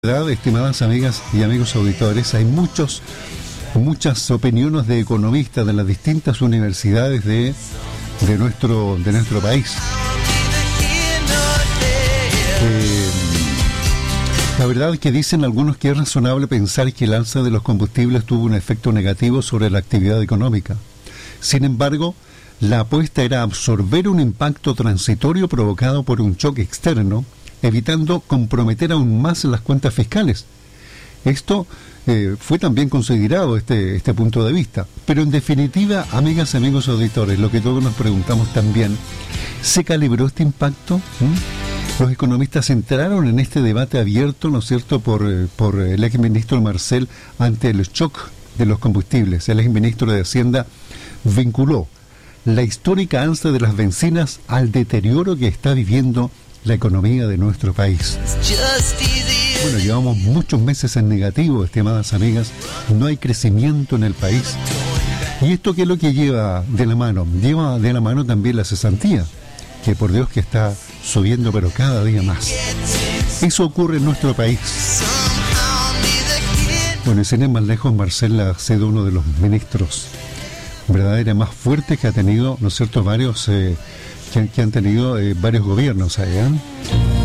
¿Verdad, estimadas amigas y amigos auditores? Hay muchas opiniones de economistas de las distintas universidades de nuestro país. La verdad es que dicen algunos que es razonable pensar que el alza de los combustibles tuvo un efecto negativo sobre la actividad económica. Sin embargo, la apuesta era absorber un impacto transitorio provocado por un choque externo, evitando comprometer aún más las cuentas fiscales. Esto fue también considerado este punto de vista. Pero en definitiva, amigas y amigos auditores, lo que todos nos preguntamos también, ¿se calibró este impacto? Los economistas entraron en este debate abierto, ¿no es cierto?, por el exministro Marcel ante el shock de los combustibles. El exministro de Hacienda vinculó la histórica alza de las bencinas al deterioro que está viviendo la economía de nuestro país. Bueno, llevamos muchos meses en negativo, estimadas amigas, no hay crecimiento en el país. ¿Y esto qué es lo que lleva de la mano? Lleva de la mano también la cesantía, que por Dios que está subiendo, pero cada día más. Eso ocurre en nuestro país. Bueno, y sin ir más lejos, Marcel ha sido uno de los ministros verdaderamente más fuertes que ha tenido, ¿no es cierto?, varios que han tenido varios gobiernos allá.